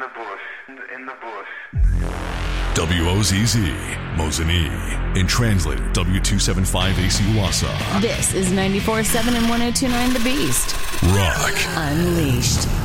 the bush, in the bush. WOZZ, Mosinee, and translated W275AC Wassa. This is 94.7 and 102.9 The Beast. Rock Unleashed.